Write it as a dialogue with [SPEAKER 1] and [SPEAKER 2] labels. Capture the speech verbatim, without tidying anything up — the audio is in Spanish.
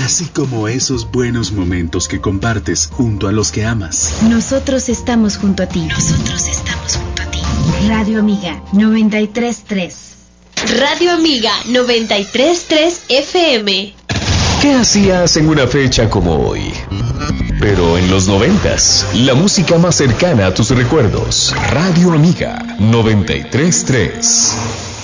[SPEAKER 1] así como esos buenos momentos que compartes junto a los que amas.
[SPEAKER 2] Nosotros estamos junto a ti. Nosotros estamos junto a ti. Radio Amiga noventa y tres punto tres.
[SPEAKER 3] Radio Amiga noventa y tres punto tres F M.
[SPEAKER 4] ¿Qué hacías en una fecha como hoy? Pero en los noventas, la música más cercana a tus recuerdos. Radio Amiga noventa y tres punto tres.